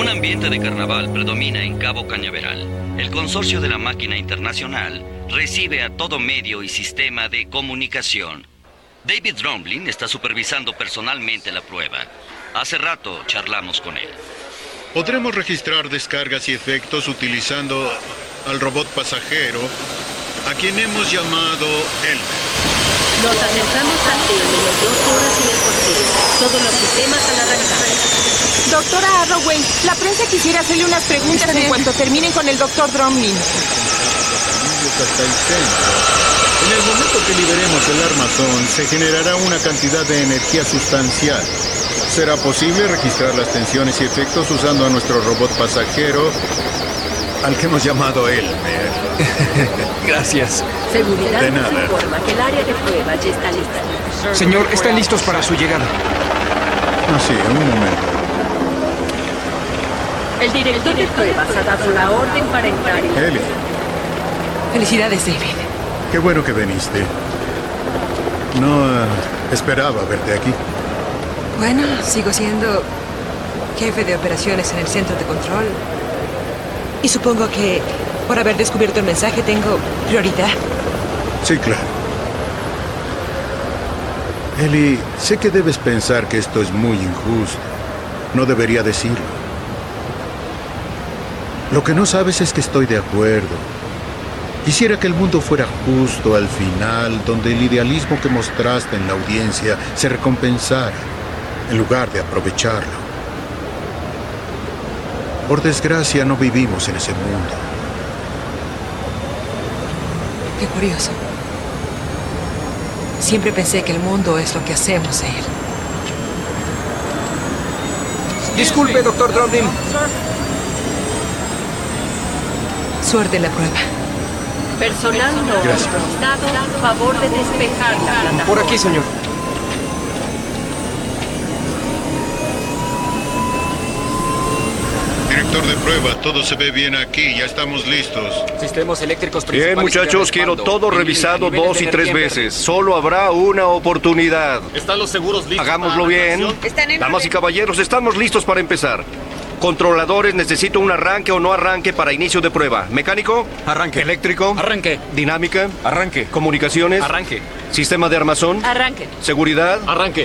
Un ambiente de carnaval predomina en Cabo Cañaveral. El consorcio de la máquina internacional recibe a todo medio y sistema de comunicación. David Dromlin está supervisando personalmente la prueba. Hace rato charlamos con él. Podremos registrar descargas y efectos utilizando al robot pasajero, a quien hemos llamado Elmer. Nos acercamos al tren en las 2 horas y el portero. Todos los sistemas al arrancar. Doctora Arroway, la prensa quisiera hacerle unas preguntas en cuanto terminen con el doctor Dromlin. Hasta el centro. En el momento que liberemos el armazón, se generará una cantidad de energía sustancial. Será posible registrar las tensiones y efectos usando a nuestro robot pasajero, al que hemos llamado Elmer. Gracias. Seguridad De nos nada. informa que el área de prueba ya está lista. Señor, están listos para su llegada. Sí, un momento. El director de pruebas ha dado la orden para entrar en... Ellie, Felicidades, David. qué bueno que viniste. No esperaba verte aquí. Bueno, sigo siendo jefe de operaciones en el centro de control. Y supongo que por haber descubierto el mensaje tengo prioridad. Sí, claro. Ellie, sé que debes pensar que esto es muy injusto. No debería decirlo. Lo que no sabes es que estoy de acuerdo. Quisiera que el mundo fuera justo al final, donde el idealismo que mostraste en la audiencia se recompensara, en lugar de aprovecharlo. Por desgracia, no vivimos en ese mundo. Qué curioso. Siempre pensé que el mundo es lo que hacemos de él. Disculpe, doctor Dromlin. Suerte en la prueba. Personal no Gracias. autorizado, favor de despejar la plataforma. Por aquí, señor. Director de prueba, todo se ve bien aquí, ya estamos listos. Sistemas eléctricos Bien, principales. muchachos, de quiero respaldo. todo revisado Niveles 2 y de 3 energía veces. Solo habrá una oportunidad. ¿Están los seguros listos? Hagámoslo para la bien. acción? Damas y caballeros, estamos listos para empezar. Controladores, necesito un arranque o no arranque para inicio de prueba. ¿Mecánico? Arranque. ¿Eléctrico? Arranque. ¿Dinámica? Arranque. ¿Comunicaciones? Arranque. ¿Sistema de armazón? Arranque. ¿Seguridad? Arranque.